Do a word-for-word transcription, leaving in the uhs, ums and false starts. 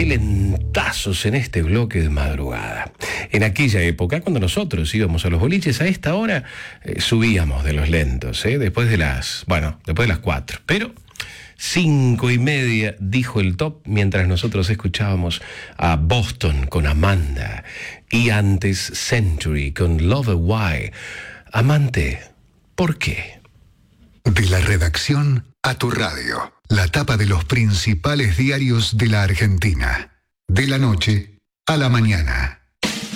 qué lentazos en este bloque de madrugada. En aquella época, cuando nosotros íbamos a los boliches, a esta hora eh, subíamos de los lentos, ¿eh? Después de las, bueno, después de las cuatro. Pero cinco y media dijo el top mientras nosotros escuchábamos a Boston con Amanda y antes Century con Love Why. Amante, ¿por qué? De la redacción a tu radio. La tapa de los principales diarios de la Argentina. De la noche a la mañana.